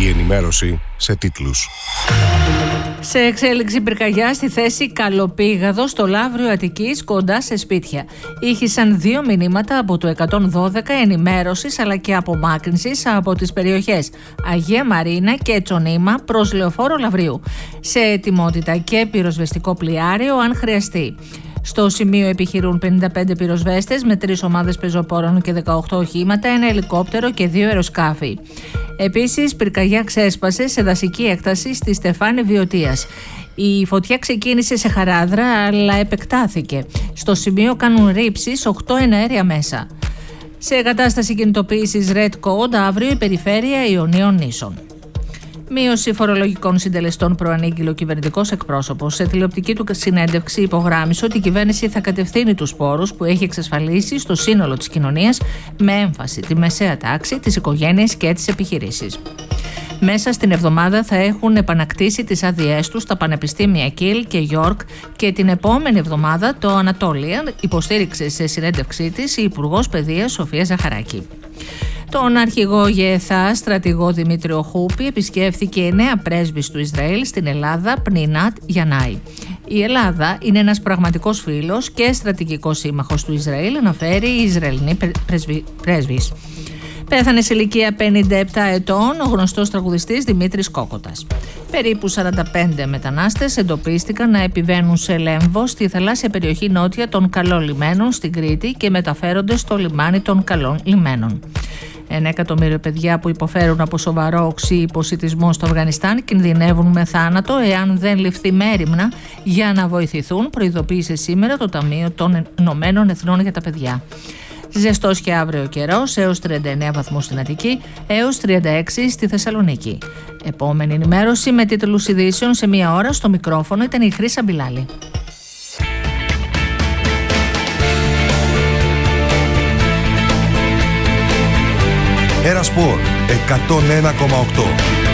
Η ενημέρωση σε τίτλους. Σε εξέλιξη πυρκαγιά στη θέση Καλοπήγαδο στο Λαύριο Αττικής, κοντά σε σπίτια. Ήχησαν 2 μηνύματα από το 112 ενημέρωσης αλλά και απομάκρυνσης από τις περιοχές Αγία Μαρίνα και Τσονίμα προς Λεωφόρο Λαυρίου. Σε ετοιμότητα και πυροσβεστικό πλοιάριο αν χρειαστεί. Στο σημείο επιχειρούν 55 πυροσβέστες με 3 ομάδες πεζοπόρων και 18 οχήματα, 1 ελικόπτερο και 2 αεροσκάφη. Επίσης, πυρκαγιά ξέσπασε σε δασική έκταση στη Στεφάνη Βιωτίας. Η φωτιά ξεκίνησε σε Χαράδρα, αλλά επεκτάθηκε. Στο σημείο κάνουν ρήψεις 8 εναέρια μέσα. Σε κατάσταση κινητοποίησης Red Code, αύριο η περιφέρεια Ιωνίων Νήσων. Μείωση φορολογικών συντελεστών προανήγγειλε ο κυβερνητικός εκπρόσωπος. Σε τηλεοπτική του συνέντευξη υπογράμμισε ότι η κυβέρνηση θα κατευθύνει τους πόρους που έχει εξασφαλίσει στο σύνολο της κοινωνίας με έμφαση τη μεσαία τάξη, τις οικογένειες και τις επιχειρήσεις. Μέσα στην εβδομάδα θα έχουν επανακτήσει τις άδειές τους τα πανεπιστήμια Κιλ και Γιόρκ και την επόμενη εβδομάδα το Ανατόλια, υποστήριξε σε συνέντευξή της η Υπουργός Παιδείας Σοφία Ζαχαράκη. Τον αρχηγό ΓΕΘΑ, στρατηγό Δημήτριο Χούπη, επισκέφθηκε η νέα πρέσβης του Ισραήλ στην Ελλάδα, Πνινάτ Γιαννάη. Η Ελλάδα είναι ένας πραγματικός φίλος και στρατηγικός σύμμαχος του Ισραήλ, αναφέρει η Ισραηλινή πρέσβης. Πέθανε σε ηλικία 57 ετών ο γνωστός τραγουδιστής Δημήτρης Κόκοτας. Περίπου 45 μετανάστες εντοπίστηκαν να επιβαίνουν σε Λέμβο στη θαλάσσια περιοχή νότια των Καλών Λιμένων στην Κρήτη και μεταφέρονται στο λιμάνι των Καλών Λιμένων. 1 εκατομμύριο παιδιά που υποφέρουν από σοβαρό οξύ υποσιτισμό στο Αφγανιστάν κινδυνεύουν με θάνατο εάν δεν ληφθεί μέριμνα για να βοηθηθούν, προειδοποίησε σήμερα το Ταμείο των Ηνωμένων Εθνών για τα Παιδιά. Ζεστός και αύριο ο καιρός, έως 39 βαθμούς στην Αττική, έως 36 στη Θεσσαλονίκη. Επόμενη ενημέρωση με τίτλους ειδήσεων σε 1 ώρα στο μικρόφωνο ήταν η Χρύσα Μπιλάλη. Ένα Σπορ 101,8.